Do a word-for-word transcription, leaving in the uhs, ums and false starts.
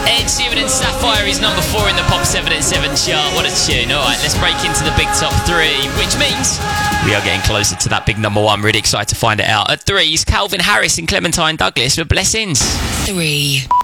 Ed Sheeran and Sapphire is number four in the Pop seven at seven chart. What a tune. Alright, let's break into the big top three, which means we are getting closer to that big number one. Really excited to find it out. At three is Calvin Harris and Clementine Douglas with Blessings. Three.